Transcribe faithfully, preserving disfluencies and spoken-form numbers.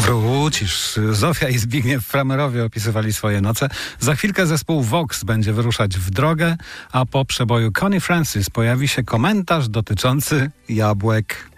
Wrócisz. Zofia i Zbigniew Framerowie opisywali swoje noce. Za chwilkę zespół Vox będzie wyruszać w drogę, a po przeboju Connie Francis pojawi się komentarz dotyczący jabłek.